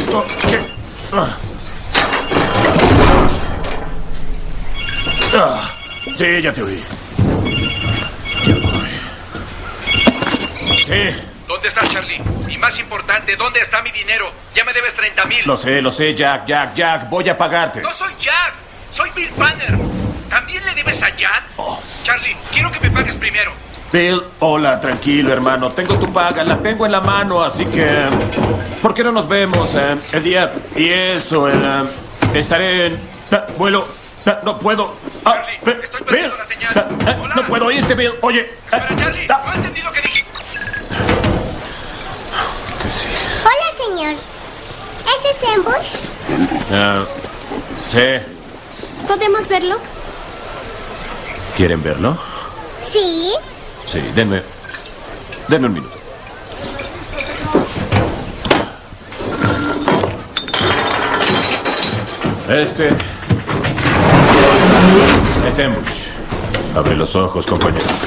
Sí, ya te oí. Ya voy. Sí. ¿Dónde estás, Charlie? Y más importante, ¿dónde está mi dinero? Ya me debes 30,000. Lo sé, Jack. Voy a pagarte. No soy Jack. Soy Bill Banner. ¿También le debes a Jack? Oh. Charlie, quiero que me pagues primero. Bill, hola, tranquilo, hermano. Tengo tu paga, la tengo en la mano, así que... ¿por qué no nos vemos el día? Y eso, estaré en... vuelo... no puedo... Charlie, estoy perdiendo la señal. Hola. No puedo irte, Bill. Oye... Espera, Charlie, no entendí lo que dije. Que sí. Hola, señor. ¿Ese es Ambush? Sí. ¿Podemos verlo? ¿Quieren verlo? Sí. Sí, denme un minuto. Este es Ambush. Abre los ojos, compañero.